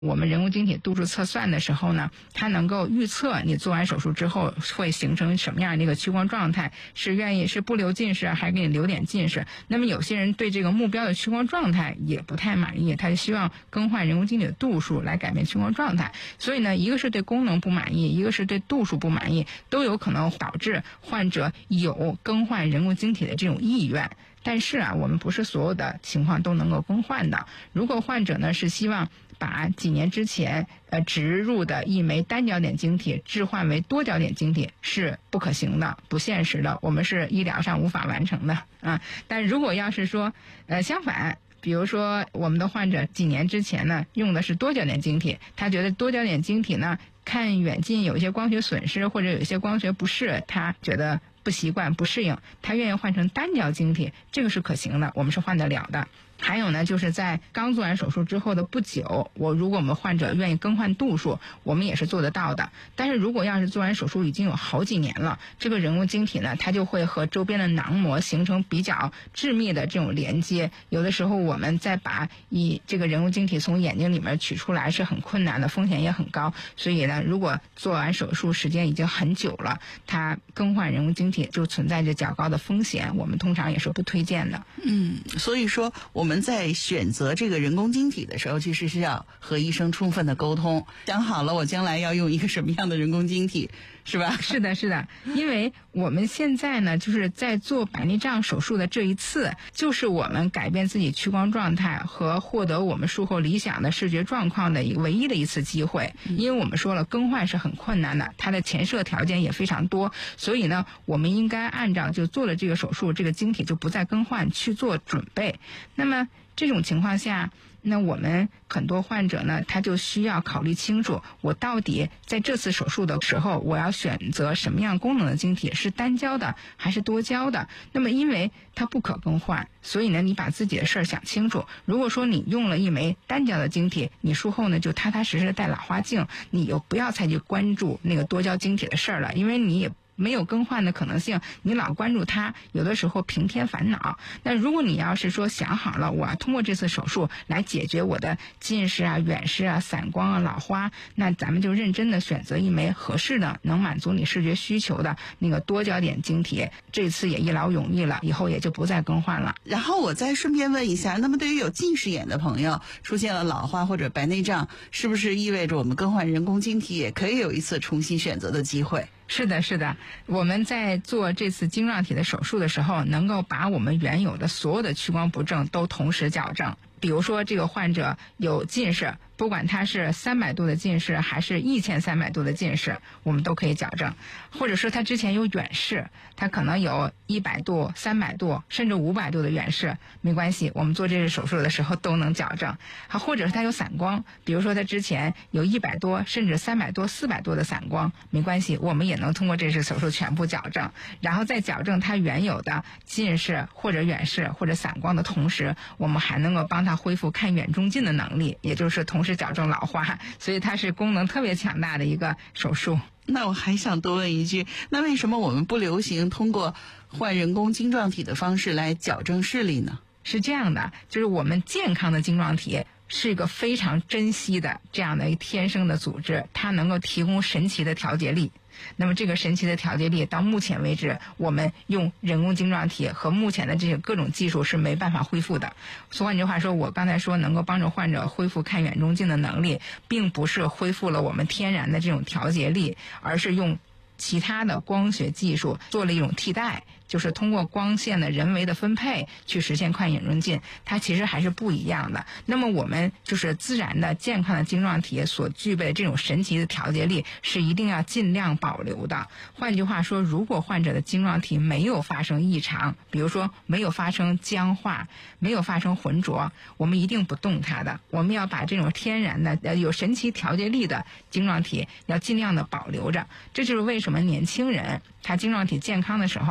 我们人工晶体度数测算的时候呢，它能够预测你做完手术之后会形成什么样的一个屈光状态，是不留近视还是给你留点近视。那么有些人对这个目标的屈光状态也不太满意，他就希望更换人工晶体的度数来改变屈光状态。所以呢，一个是对功能不满意，一个是对度数不满意，都有可能导致患者有更换人工晶体的这种意愿。但是啊，我们不是所有的情况都能够更换的。如果患者呢是希望把几年之前植入的一枚单焦点晶体置换为多焦点晶体，是不可行的、不现实的，我们是医疗上无法完成的啊。但如果要是说相反，比如说我们的患者几年之前呢用的是多焦点晶体，他觉得多焦点晶体呢看远近有一些光学损失或者有一些光学不适，他觉得不习惯不适应，他愿意换成单焦晶体，这个是可行的，我们是换得了的。还有呢，就是在刚做完手术之后的不久，如果我们患者愿意更换度数，我们也是做得到的。但是如果要是做完手术已经有好几年了，这个人工晶体呢，它就会和周边的囊膜形成比较致密的这种连接，有的时候我们再把这个人工晶体从眼睛里面取出来是很困难的，风险也很高。所以呢，如果做完手术时间已经很久了，它更换人工晶体就存在着较高的风险，我们通常也是不推荐的。 所以说我们在选择这个人工晶体的时候，其实是要和医生充分的沟通，想好了我将来要用一个什么样的人工晶体，是吧？ 是的，是的，因为我们现在呢，就是在做白内障手术的这一次，就是我们改变自己屈光状态和获得我们术后理想的视觉状况的唯一的一次机会。因为我们说了，更换是很困难的，它的前设条件也非常多，所以呢，我们应该按照就做了这个手术，这个晶体就不再更换去做准备。那么这种情况下，那我们很多患者呢，他就需要考虑清楚，我到底在这次手术的时候，我要选择什么样功能的晶体，是单焦的还是多焦的。那么因为它不可更换，所以呢，你把自己的事儿想清楚。如果说你用了一枚单焦的晶体，你术后呢就踏踏实实戴老花镜，你就不要再去关注那个多焦晶体的事儿了，因为你也没有更换的可能性，你老关注它，有的时候平添烦恼。那如果你要是说想好了，我要通过这次手术来解决我的近视啊、远视啊、散光啊、老花，那咱们就认真的选择一枚合适的、能满足你视觉需求的那个多焦点晶体，这次也一劳永逸了，以后也就不再更换了。 然后我再顺便问一下，那么对于有近视眼的朋友，出现了老花或者白内障，是不是意味着我们更换人工晶体也可以有一次重新选择的机会？ 是的，是的，我们在做这次晶状体的手术的时候，能够把我们原有的所有的屈光不正都同时矫正。比如说这个患者有近视，不管他是300度的近视还是1300度的近视，我们都可以矫正。或者说他之前有远视，他可能有100度、300度甚至500度的远视，没关系，我们做这次手术的时候都能矫正。或者是他有散光，比如说他之前有100多甚至300多、400多的散光，没关系，我们也能通过这次手术全部矫正。然后再矫正他原有的近视或者远视或者散光的同时，我们还能够帮他恢复看远中近的能力，也就是同时矫正老花，所以它是功能特别强大的一个手术。 那我还想多问一句，那为什么我们不流行通过换人工晶状体的方式来矫正视力呢？ 是这样的，就是我们健康的晶状体是一个非常珍惜的这样的一个天生的组织，它能够提供神奇的调节力。那么这个神奇的调节力到目前为止，我们用人工晶状体和目前的这些各种技术是没办法恢复的。所以换句话说，我刚才说能够帮助患者恢复看远中近的能力，并不是恢复了我们天然的这种调节力，而是用其他的光学技术做了一种替代，就是通过光线的人为的分配去实现看远中近，它其实还是不一样的。那么我们就是自然的健康的晶状体所具备的这种神奇的调节力是一定要尽量保留的。换句话说，如果患者的晶状体没有发生异常，比如说没有发生僵化，没有发生浑浊，我们一定不动它的。我们要把这种天然的有神奇调节力的晶状体要尽量的保留着。这就是为什么年轻人他晶状体健康的时候，他有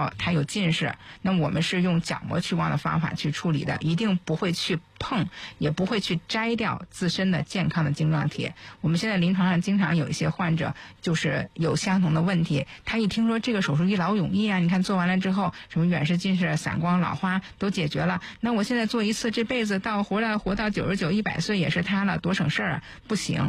近视，那我们是用角膜屈光的方法去处理的，一定不会去碰，也不会去摘掉自身的健康的晶状体。我们现在临床上经常有一些患者就是有相同的问题，他一听说这个手术一劳永逸啊，你看做完了之后什么远视近视、散光、老花都解决了，那我现在做一次这辈子到活到99、100岁也是他了，多省事儿啊！不行。